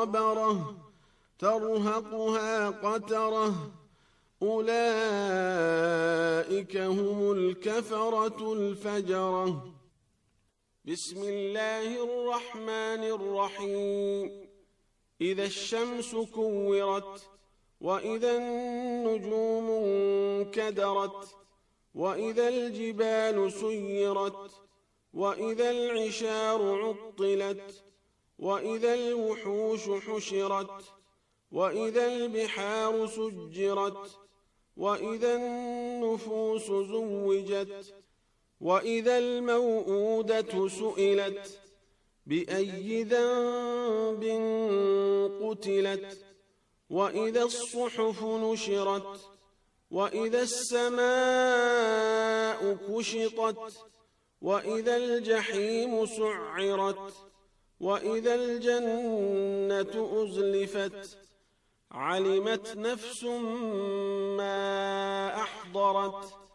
صبرة ترهقها قترة أولئك هم الكفرة الفجرة. بسم الله الرحمن الرحيم. إذا الشمس كورت وإذا النجوم انكدرت وإذا الجبال سيرت وإذا العشار عطلت وإذا الوحوش حشرت وإذا البحار سجرت وإذا النفوس زوجت وإذا الموءودة سئلت بأي ذنب قتلت وإذا الصحف نشرت وإذا السماء كشطت وإذا الجحيم سعرت وإذا الجنة أزلفت علمت نفس ما أحضرت